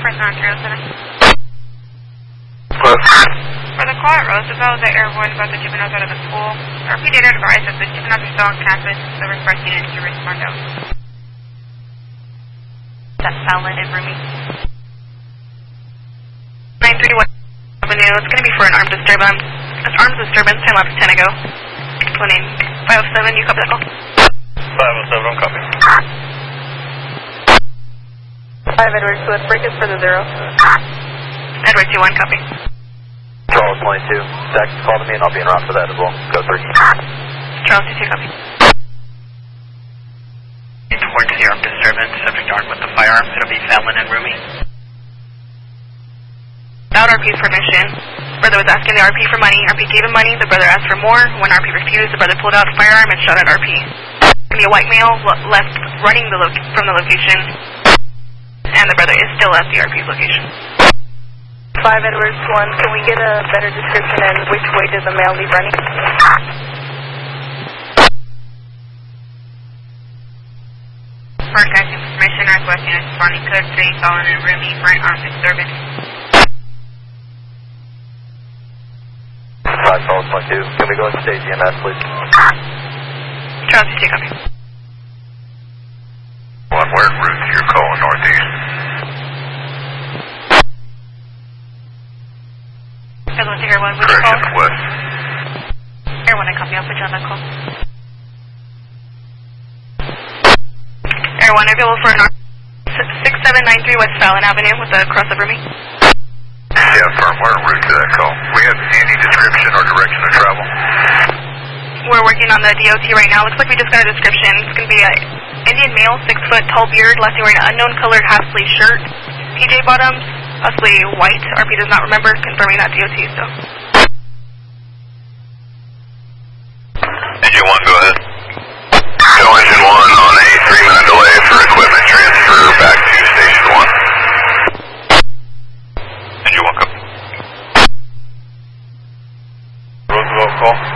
First Ontario Center. What? For the call at Roosevelt, the airborne about the juveniles out of the pool. RP data advised that the juveniles are still on campus, so requesting it to respond out. That's Fallon and Rumi. 931 Avenue, it's going to be for an armed disturbance. It's armed disturbance, time lapse 10 ago. Phone 507, you copy that call? 507, I'm copying. 5 Edwards, so let's break it for the 0. Edwards, you 1, copy. Charles 22, Zach called me and I'll be en route for that as well. Go 3. Charles, you 2, copy. Towards the armed disturbance, subject armed with the firearms, it'll be Fallon and Rumi. Without RP's permission, brother was asking the RP for money. RP gave him money, the brother asked for more. When RP refused, the brother pulled out a firearm and shot at RP. A white male left running from the location, and the brother is still at the RP's location. 5 Edwards 1, can we get a better description and which way did the male leave running? First asking for permission, requesting a responding code 3, Fallon and Rumi for an armed disturbance. 5 Charles 22, can we go and stage EMS, please? Charles, you 2, copy. One, where in route you're calling northeast? Edwards, Air 1, would you call? Correction, west. Air 1, I copy, I'll put you on that call. Air 1, available for an armed 6793 West Fallon Avenue with a cross over me. Yeah, firm, where en route to that call? We have any description or direction of travel? We're working on the DOT right now. Looks like we just got a description. It's going to be an Indian male, 6 foot, tall beard, last wearing an unknown colored half-sleeve shirt, PJ bottoms, possibly white. RP does not remember, confirming that DOT, so. Engine 1, go ahead. Go engine 1 on a 3-minute delay for equipment transfer back to station 1. Engine 1, go. Roosevelt call.